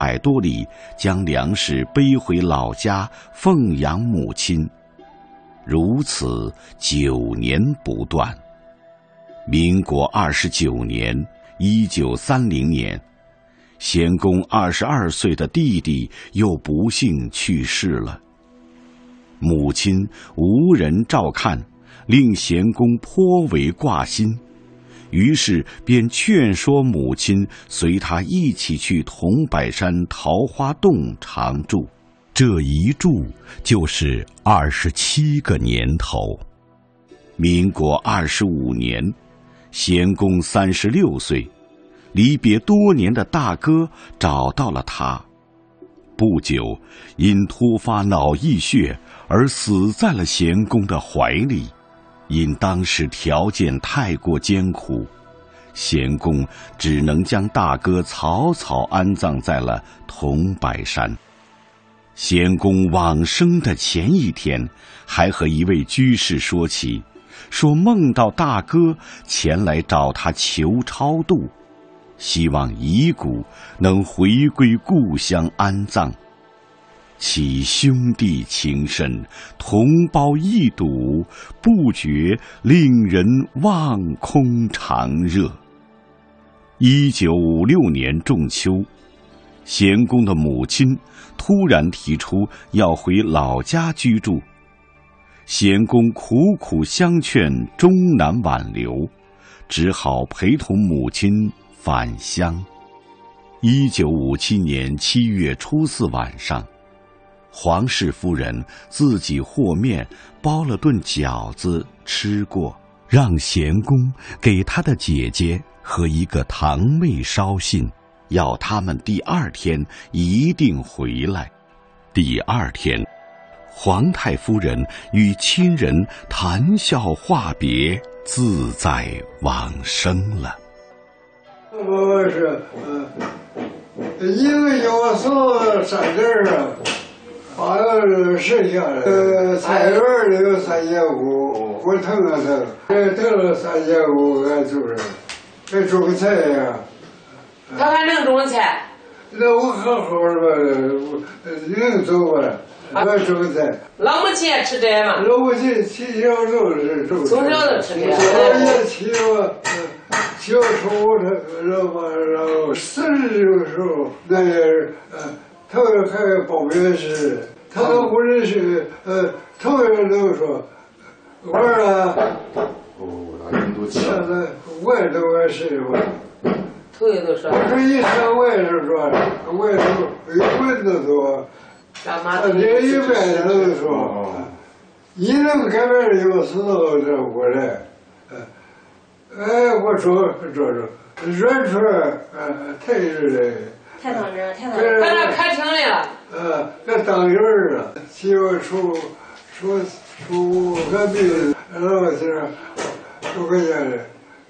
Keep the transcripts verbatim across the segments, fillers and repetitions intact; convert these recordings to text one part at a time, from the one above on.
百多里，将粮食背回老家奉养母亲，如此九年不断。民国二十九年，一九三零年，贤公二十二岁的弟弟又不幸去世了。母亲无人照看，令贤公颇为挂心，于是便劝说母亲随他一起去桐柏山桃花洞常住。这一住就是二十七个年头。民国二十五年，贤公三十六岁，离别多年的大哥找到了他。不久，因突发脑溢血而死在了贤公的怀里。因当时条件太过艰苦，贤公只能将大哥草草安葬在了桐柏山。贤公往生的前一天，还和一位居士说起，说梦到大哥前来找他求超度，希望遗骨能回归故乡安葬。其兄弟情深，同胞义笃，不觉令人望空长热。一九五六年仲秋，贤公的母亲突然提出要回老家居住，贤公苦苦相劝，终难挽留，只好陪同母亲返乡。一九五七年七月初四晚上，黄氏夫人自己和面包了顿饺子吃过，让贤公给他的姐姐和一个堂妹捎信，要他们第二天一定回来。第二天，皇太夫人与亲人谈笑话别，自在往生了。 我是呃，一个要送三件啊，好像是剩下的。呃，菜园里有三千五，我腾了腾，呃，腾了三千五，俺就是，还种个菜呀。 他还能种菜？ 那我好好的吧，能走吧？我种个菜。 老母亲也吃这吗？ 老母亲从小就是种。 从小就吃这。 我也起我，小时候他然后然后四十的时候，那人呃，他还报名是，他都不认识，呃，头人都说，玩了。 哦，那人都现在外头还是吧。 头人都说。 我说一看外头说，外头有棍子说，他连一外头都说，一能改变有时候这过来，哎，我说说说，软出来，呃，太热了。 太当真，太当真。 把那开庭来了。 呃，那当人儿了，媳妇出出出个病，然后是出个家的，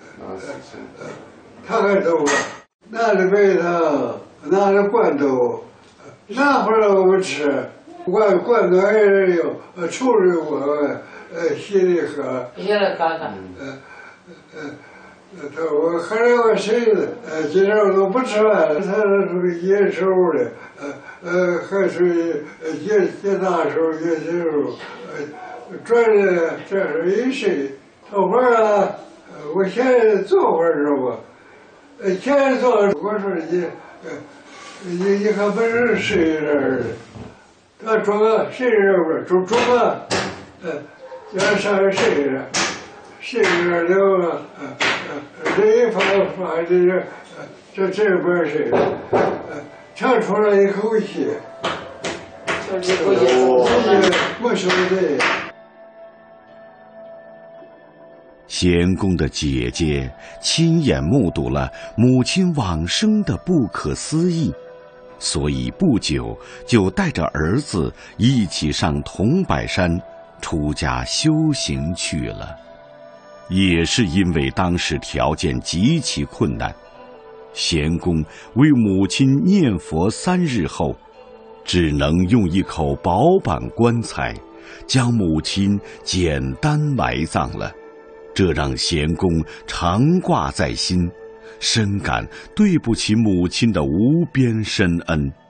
他还走了，拿着白糖，拿着罐头，拿回来我们吃，罐罐头还是有，呃，抽着我，呃，稀里喝， 稀里喝喝， 呃呃。他我后来我谁子，呃，今天我都不吃饭了。他属于野手的，呃呃，还属于野野大手、野小手，呃，转的这是一谁？头发啊，我现在做会儿知道吧？呃，现在做，我说你，呃，你你看不是谁人的？他中个谁人不是？中中个，呃，要上谁人？谁人了了？呃。这一发发这个，这这边是，呃，长出了一口气， 就是一口气， 我说的。 贤公的姐姐亲眼目睹了母亲往生的不可思议，所以不久就带着儿子一起上桐柏山出家修行去了。也是因为当时条件极其困难，贤公为母亲念佛三日后，只能用一口薄板棺材将母亲简单埋葬了。这让贤公常挂在心， 深感对不起母亲的无边深恩。